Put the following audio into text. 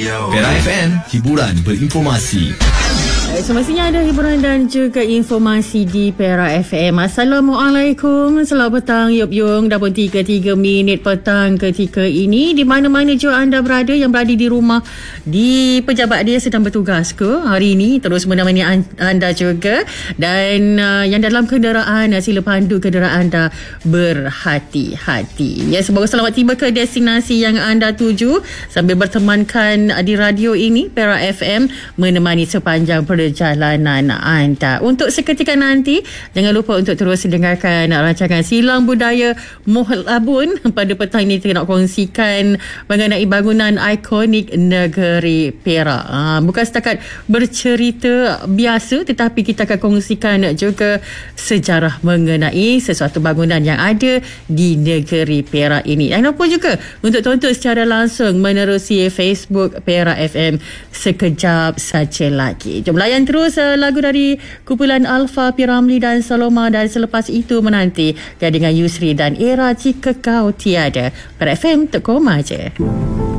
Perak FM, hiburan berinformasi. Semestinya ada hiburan dan juga informasi di Perak FM. Assalamualaikum, selamat petang Yop Yung. Dah pun 3 minit petang ketika ini. Di mana-mana juga anda berada, yang berada di rumah, di pejabat dia sedang bertugas ke hari ini, terus menemani anda juga. Dan yang dalam kenderaan, sila pandu kenderaan anda berhati-hati. Ya, semoga selamat tiba ke destinasi yang anda tuju sambil bertemankan di radio ini, Perak FM, menemani sepanjang perjalanan anda. Untuk seketika nanti, jangan lupa untuk terus dengarkan rancangan Silang Budaya Mohel Abun. Pada petang ini kita nak kongsikan mengenai bangunan ikonik negeri Perak. Bukan setakat bercerita biasa, tetapi kita akan kongsikan juga sejarah mengenai sesuatu bangunan yang ada di negeri Perak ini. Dan apa juga untuk tonton secara langsung menerusi Facebook Perak FM sekejap saja lagi. Jom layan terus lagu dari kumpulan Alfa, Piramli dan Saloma, dan selepas itu menanti gadingan Yusri dan Era Jika Kau Tiada. Perak FM, tekom aja.